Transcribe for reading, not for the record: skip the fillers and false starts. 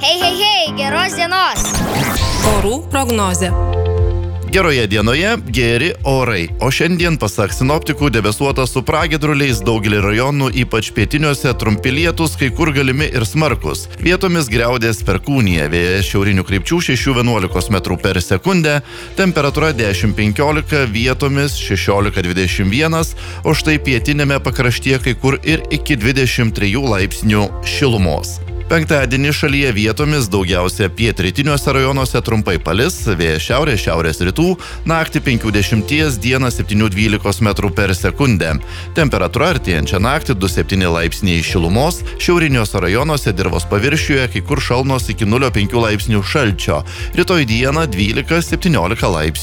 Hei, geros dienos. Orų prognozė. Geroje dienoje geri orai, o šiandien pasak sinoptikų debesuota su pragiedruliais daugelį rajonų, ypač pietiniuose trumpi lietūs, kai kur galimi ir smarkus. Vietomis griaudės perkūnija, vėjas šiaurinių krypčių 6–11 metrų per sekundę, temperatūra 10–15, vietomis 16–21, o štai pietinėme pakraštyje kai kur ir iki 23 laipsnių šilumos. Penktadienį šalyje vietomis daugiausia pietrytiniuose rajonuose trumpai palis, vėjas šiaurės rytų, naktį 50, dieną 7–12 metrų per sekundę. Temperatūra artėjančią naktį 2–7 laipsniai šilumos, šiauriniuose rajonuose dirvos paviršiuje kai kur šalnos iki 0–5 laipsnių šalčio. Rytoj dieną 12–17 laipsnių.